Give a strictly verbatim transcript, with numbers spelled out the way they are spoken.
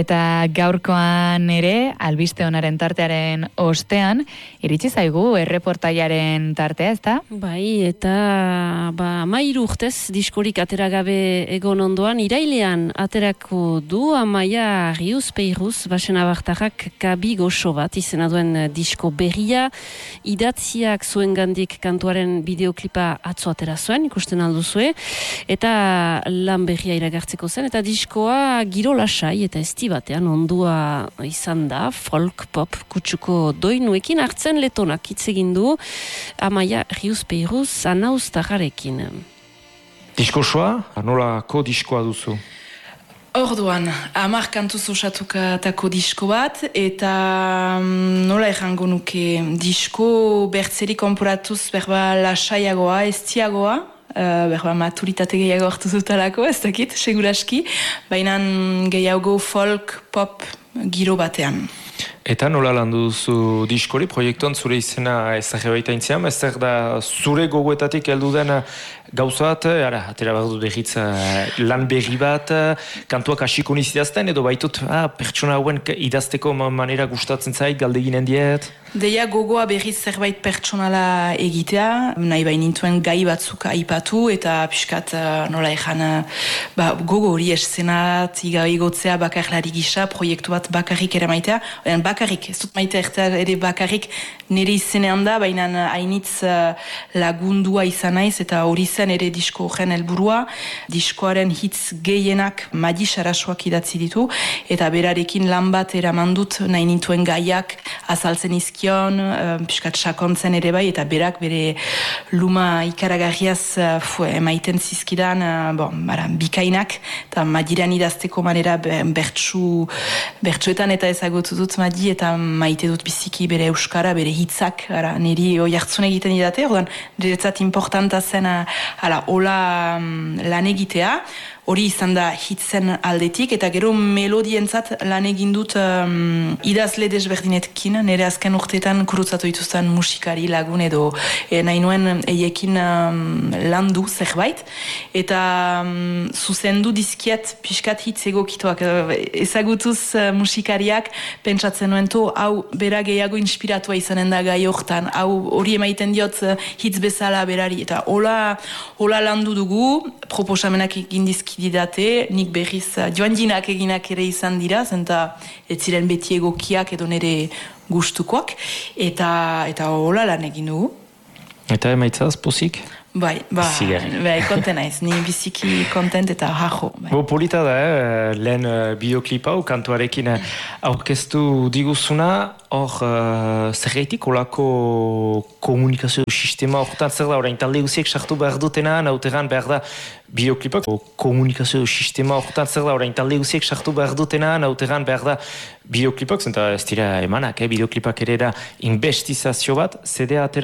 Eta gaurkoan ere, albiste onaren tartearen ostean, iritsi zaigu erreportaiaren tartea, ezta? Bai, eta ba, amairu urtez diskorik ateragabe egon ondoan, irailean aterako du Amaia Riuz Peiruz, basen abartarrak kabi goxo bat, izena duen disko berria, idatziak zuen gandik kantuaren bideoklipa atzo atera zuen, ikusten alduzue, eta lan berria iragartzeko zen, eta diskoa giro lasai eta esti batean ondua izan da, folk pop kutsuko doinuekin hartzen letonak hitz egin du Amaia Riuz Peiruz anauztarrarekin. Diskosoa, nolako diskoa duzu? Orduan, hamar kantuz osatukatako disko bat, eta nola errango nuke disko bertzerik konporatuz berba lasaiagoa, estiagoa, Uh, berba maturitate gehiago hartu zutalako, ez dakit, seguraski, baina gehiago folk, pop, giro batean. Eta nola landu duzu diskori, proiektuan zure izena ezagir baita intziam, ez da zure gogoetatik heldu den gauza bat, ara, atera behar dut behitz lan berri bat, kantuak hasiko niz idazten, edo baitut, ah, pertsona hauen idazteko manera gustatzen zait, galdeginen diet? Deia gogoa berriz zerbait pertsonala egitea, nahi bain nintuen gai batzuk aipatu, eta piskat nola ezan, ba, gogo hori eszenat, igotzea bakarlari gisa, proiektu bat bakarrik ere maitea, bakarrik, ez dut maite ere bakarrik nire izenean da, baina hainitz lagundua izan naiz, eta hori zen ere disko horren helburua, diskoaren hitz gehienak Madi Sarasuak idatzi ditu, eta berarekin lan bat eraman dut nahi nintuen gaiak azaltzen izkion, uh, piskat sakontzen ere bai, eta berak bere luma ikaragarriaz uh, emaiten zizkidan, uh, bon, bara, bikainak, eta Madiran idazteko manera bertsu, bertsuetan eta ezagutu dut Madi, eta maite dut biziki bere euskara, bere hitzak, ara, niri oi hartzun egiten didate, ordan, niretzat importanta zen, hala, hola um, lan egitea, hori izan da hitzen aldetik, eta gero melodientzat lan egin dut um, idazle desberdinetkin, nire azken urteetan kurutzatu dituzten musikari lagun edo e, nahi nuen eiekin um, landu zerbait, eta um, zuzendu dizkiat pixkat hitz egokituak, ezagutuz uh, musikariak pentsatzen nuen to, hau bera gehiago inspiratua izanen da gai hortan, hau hori emaiten diot uh, hitz bezala berari, eta hola, hola landu dugu, proposamenak egin dizki didate, nik berriz joan jinak eginak ere izan dira, zenta ez ziren beti egokiak edo nire gustukoak, eta eta hola lan egin dugu. Eta emaitzaz, pozik? Bai, ba, bai, konten naiz, ni biziki kontent eta jajo. Bai. Bo, polita da, eh? Lehen uh, bideoklipa hau kantuarekin aurkeztu diguzuna, hor uh, zerreitik olako komunikazio sistema horretan zer da, orain talde guziek sartu behar dutena, nauteran behar da bideoklipak, komunikazio sistema horretan zer da, orain talde guziek sartu behar dutena, nauteran behar da bideoklipak, zenta ez dira emanak, eh? Bideoklipak ere da investizazio bat, zedea atera